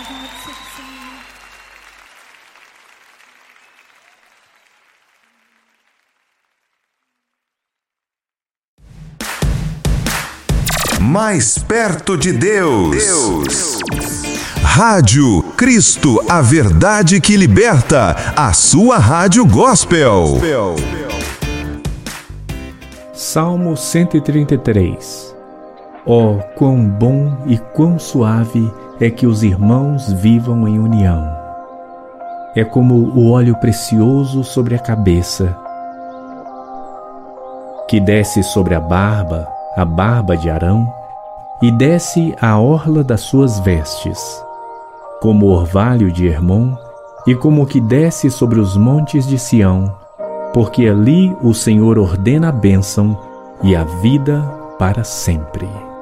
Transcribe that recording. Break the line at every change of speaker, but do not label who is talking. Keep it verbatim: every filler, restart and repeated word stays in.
Mais perto de Deus. Deus. Rádio Cristo, a verdade que liberta. A sua rádio gospel.
Salmo cento e trinta e três. Oh, quão bom e quão suave é que os irmãos vivam em união. É como o óleo precioso sobre a cabeça, que desce sobre a barba, a barba de Arão, e desce à orla das suas vestes, como o orvalho de Hermon, e como o que desce sobre os montes de Sião, porque ali o Senhor ordena a bênção e a vida para sempre.